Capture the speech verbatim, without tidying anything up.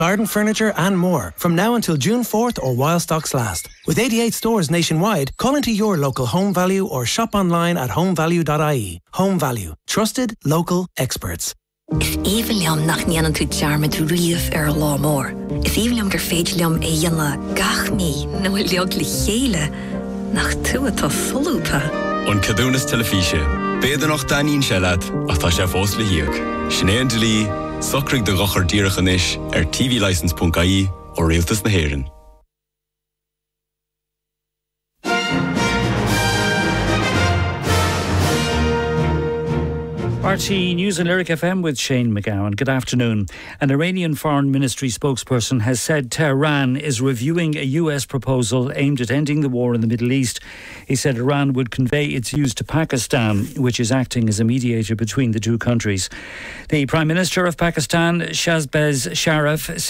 garden furniture and more from now until June fourth or while stocks last. With eighty-eight stores nationwide, call into your local Home Value or shop online at home value dot I E. Home Value. Trusted local experts. Is even liam nach nian tu charm tu rief er la more. Is even liam ger feij liam e jana gach mi no liog li hele nach tu ta solupa. On Cadunas Telefische. Beder noch Danin Shelad, ach ta chef Osle hiek. Schneendeli, socrig de rocher dierachanish er t v license dot I E or realtas na heren. R T News and Lyric F M with Shane McGowan. Good afternoon. An Iranian Foreign Ministry spokesperson has said Tehran is reviewing a U S proposal aimed at ending the war in the Middle East. He said Iran would convey its views to Pakistan, which is acting as a mediator between the two countries. The Prime Minister of Pakistan, Shahbaz Sharif,